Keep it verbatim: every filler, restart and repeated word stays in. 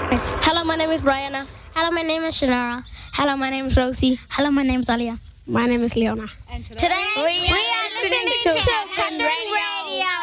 Hello, my name is Brianna. Hello, my name is Shanara. Hello, my name is Rosie. Hello, my name is Alia. My name is Leona. And today, today we, we are listening to Cutting Radio.